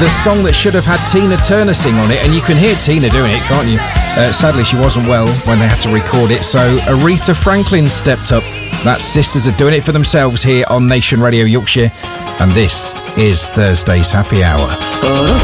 the song that should have had Tina Turner sing on it, and you can hear Tina doing it, can't you? Sadly, she wasn't well when they had to record it, so Aretha Franklin stepped up. That's Sisters are doing it for themselves here on Nation Radio Yorkshire, and this is Thursday's Happy Hour.